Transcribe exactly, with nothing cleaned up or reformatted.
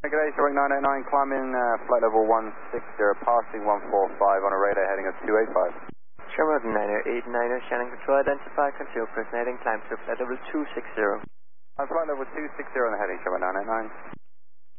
Good day, Sherwood nine eight nine, climbing uh, flight level one six zero, passing one four five on a radar heading of two eight five. Sherwood nine eight nine, Shannon Control, identify, control, personating, climb to flight level two six zero. On flight level two six zero on the heading, Sherwood nine eight nine.